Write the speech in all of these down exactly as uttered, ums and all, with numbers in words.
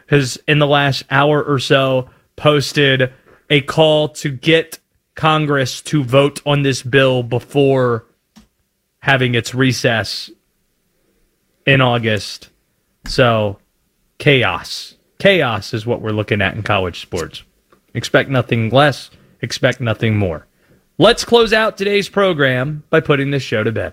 has, in the last hour or so, posted a call to get Congress to vote on this bill before having its recess in August. So, chaos. Chaos is what we're looking at in college sports. Expect nothing less, expect nothing more. Let's close out today's program by putting this show to bed.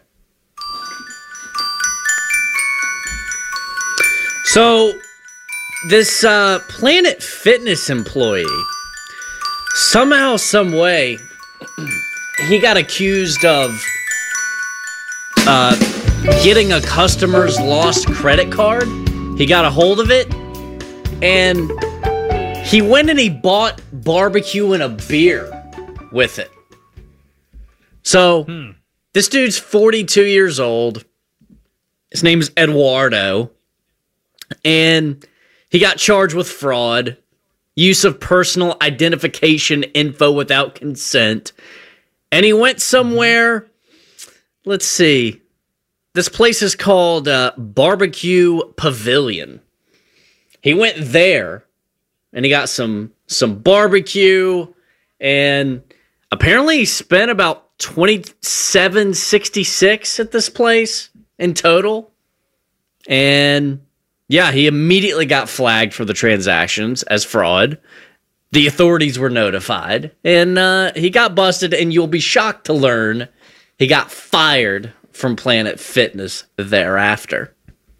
So, this uh, Planet Fitness employee, somehow, some way, he got accused of uh, getting a customer's lost credit card. He got a hold of it, and he went and he bought barbecue and a beer with it. So, hmm. this dude's forty-two years old. His name's Eduardo. And he got charged with fraud, use of personal identification info without consent. And he went somewhere, let's see, this place is called uh, Barbecue Pavilion. He went there, and he got some, some barbecue, and apparently he spent about twenty-seven sixty-six at this place in total. And yeah, he immediately got flagged for the transactions as fraud. The authorities were notified, and uh, he got busted, and you'll be shocked to learn he got fired from Planet Fitness thereafter.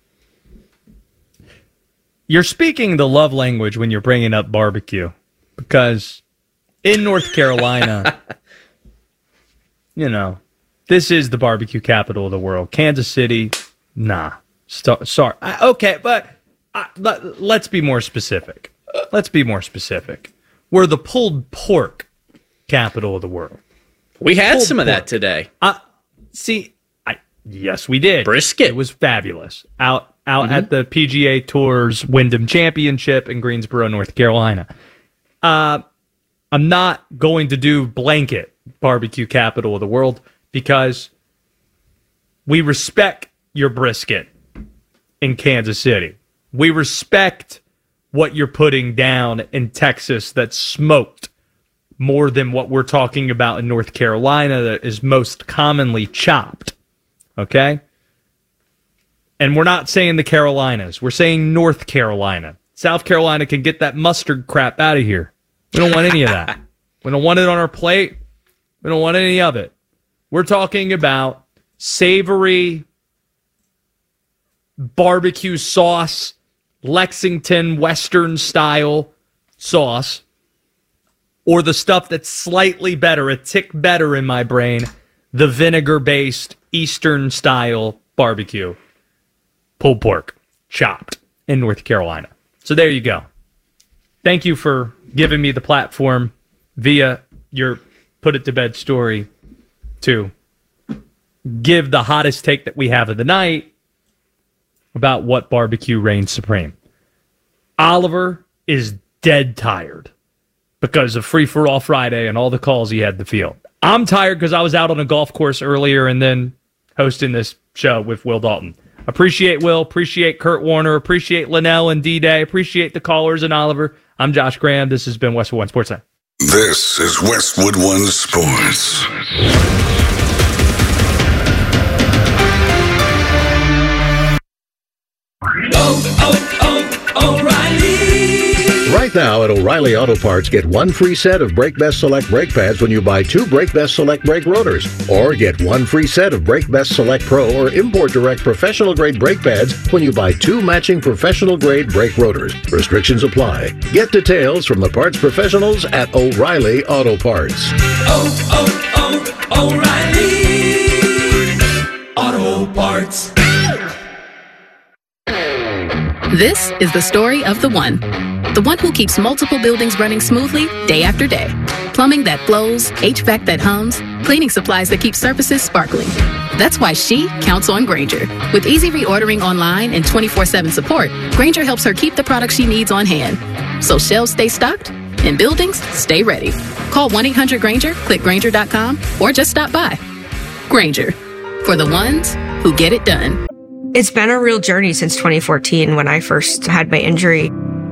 You're speaking the love language when you're bringing up barbecue, because in North Carolina, you know, this is the barbecue capital of the world. Kansas City, nah. St- sorry. I, okay, but uh, let, let's be more specific. Let's be more specific. We're the pulled pork capital of the world. We had pulled some of pork. that today. Uh, see, I yes, we did. Brisket. It was fabulous. Out out mm-hmm. at the P G A Tour's Wyndham Championship in Greensboro, North Carolina. Uh, I'm not going to do blanket barbecue capital of the world because we respect your brisket in Kansas City. We respect what you're putting down in Texas that's smoked more than what we're talking about in North Carolina that is most commonly chopped. Okay? And we're not saying the Carolinas. We're saying North Carolina. South Carolina can get that mustard crap out of here. We don't want any of that. We don't want it on our plate. We don't want any of it. We're talking about savory barbecue sauce, Lexington Western style sauce, or the stuff that's slightly better, a tick better in my brain, the vinegar-based Eastern style barbecue. Pulled pork, chopped in North Carolina. So there you go. Thank you for giving me the platform via your Put It to Bed story to give the hottest take that we have of the night about what barbecue reigns supreme. Oliver is dead tired because of Free For All Friday and all the calls he had to field. I'm tired because I was out on a golf course earlier and then hosting this show with Will Dalton. Appreciate Will, appreciate Kurt Warner, appreciate Linnell and D-Day, appreciate the callers and Oliver. I'm Josh Graham. This has been Westwood One Sports Center. This is Westwood One Sports. Oh, oh, oh, O'Reilly! Right now at O'Reilly Auto Parts, get one free set of Brake Best Select brake pads when you buy two Brake Best Select brake rotors. Or get one free set of Brake Best Select Pro or Import Direct professional grade brake pads when you buy two matching professional grade brake rotors. Restrictions apply. Get details from the parts professionals at O'Reilly Auto Parts. Oh, oh, oh, O'Reilly Auto Parts. This is the story of the one. The one who keeps multiple buildings running smoothly day after day. Plumbing that flows, H V A C that hums, cleaning supplies that keep surfaces sparkling. That's why she counts on Grainger. With easy reordering online and twenty-four seven support, Grainger helps her keep the products she needs on hand. So shelves stay stocked and buildings stay ready. Call one eight hundred Grainger, click Grainger dot com, or just stop by. Grainger, for the ones who get it done. It's been a real journey since twenty fourteen when I first had my injury.